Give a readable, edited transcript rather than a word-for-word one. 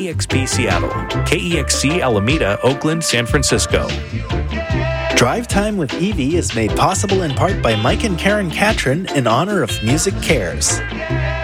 KEXP Seattle, KEXC Alameda, Oakland, San Francisco. Drive Time with Evie is made possible in part by Mike and Karen Catron in honor of Music Cares.